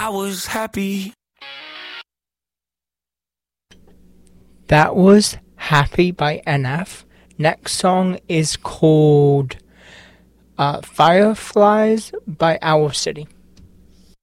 I was happy. That was Happy by NF. Next song is called Fireflies by Owl City.